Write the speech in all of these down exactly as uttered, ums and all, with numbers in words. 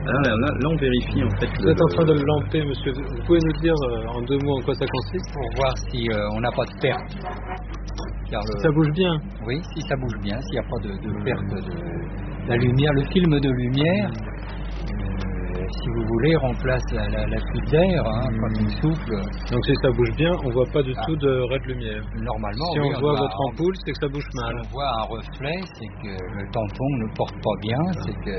Là, là, là, là, on vérifie en fait. Vous êtes en train de le lamper, monsieur. Vous pouvez nous dire euh, en deux mots en quoi ça consiste? Pour voir si euh, on n'a pas de perte. Car Si le- ça bouge bien. Oui, si ça bouge bien, s'il n'y a pas de, de perte de la lumière, le film de lumière, euh, si vous voulez, remplace la, la, la fuite d'air hein, quand il souffle. Donc si ça bouge bien, on voit pas du Ah. tout de ray de lumière. Normalement, Si oui, on voit doit- votre ampoule, c'est que ça bouge si mal. on voit un reflet, c'est que le tampon ne porte pas bien, c'est que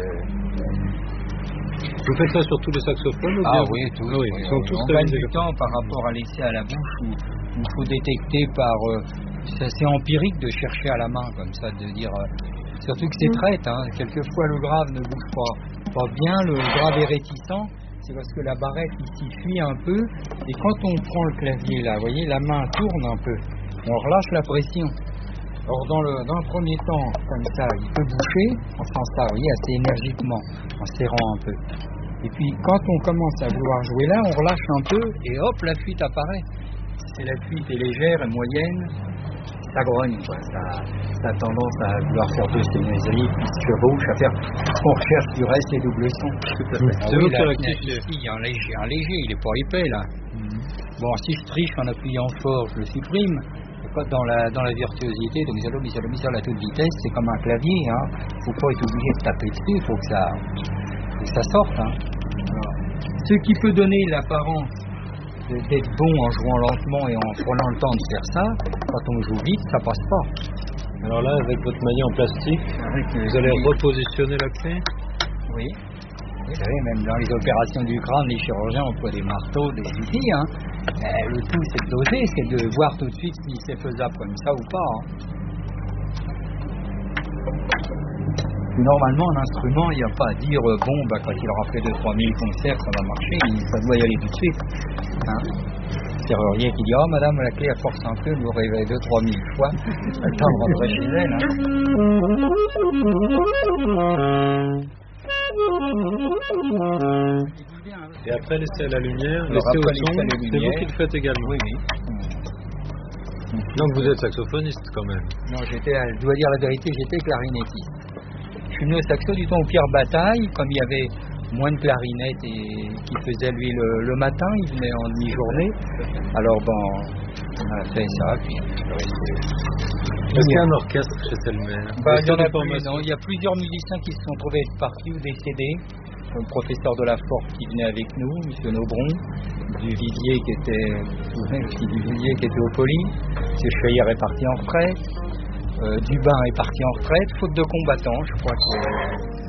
Vous faites ça sur tous les saxophones ou ah bien oui, tous, Ah oui, oui, ils sont oui. tous on de la gagne même du temps par rapport à l'essai à la bouche où il faut détecter par euh, c'est assez empirique de chercher à la main comme ça, de dire euh, surtout que c'est traite, hein, quelquefois le grave ne bouge pas, pas bien, le grave est réticent, c'est parce que la barrette ici fuit un peu et quand on prend le clavier là, vous voyez, la main tourne un peu, on relâche la pression. Or dans le, dans le premier temps, comme ça, il peut boucher, en faisant ça, vous voyez, assez énergiquement, en serrant un peu. Et puis quand on commence à vouloir jouer là, on relâche un peu et hop, la fuite apparaît. Si la fuite est légère et moyenne, ça grogne, quoi. Ça, ça a tendance à vouloir faire deux sénésies, puis se chevauche, à faire ce qu'on recherche du reste, les doubles sons. C'est Ah vous oui, qui là, rectifiez. ici, il y a un léger, un léger, il n'est pas épais là. Bon, si je triche en appuyant fort, je le supprime. Quand dans la, dans la virtuosité, donc mis à l'eau, mis à l'eau, mis à la toute vitesse, c'est comme un clavier. Hein. Faut pas être obligé de taper dessus, il faut que ça, faut que ça sorte. Hein. Alors, ce qui peut donner l'apparence de- d'être bon en jouant lentement et en prenant le temps de faire ça, quand on joue vite, ça passe pas. Alors là, avec votre maillet en plastique, vous allez repositionner la clé. Oui. Vous savez, même dans les opérations du crâne, les chirurgiens emploient des marteaux, des outils. Hein. Eh, le tout, c'est de doser, c'est de voir tout de suite si c'est faisable comme ça ou pas. Hein. Puis normalement, un instrument, il n'y a pas à dire, euh, bon, bah, quand il aura fait deux trois mille concerts, ça va marcher, il- ça doit y aller tout de suite. Hein. Serrurier qui dit, oh madame, la clé, elle force un peu, vous rêvez deux trois mille fois, le temps de rentrer chez elle. Hein. Et après, laisser à la lumière, Alors laisser au après, son, laisser à la c'est vous lumière. qui le faites également. Oui, oui. Donc vous êtes saxophoniste quand même. Non, j'étais, je dois dire la vérité, j'étais clarinettiste. Je suis venu au saxo du temps au Pierre Bataille, comme il y avait moins de clarinettes et qui faisait lui le, le matin, il venait en demi-journée. Alors bon, on a fait ça, puis je suis resté. Est-ce qu'il y a un orchestre chez Selmer? Bah, il y en a Des plus, formations. non. Il y a plusieurs musiciens qui se sont trouvés partis ou décédés. Le professeur de la Forte qui venait avec nous, M. Nobron, Duvillier qui était, vous vous souvenez, aussi Duvillier qui était au Poly, M. Cheyer est parti en retraite, euh, Dubin est parti en retraite, faute de combattants, je crois que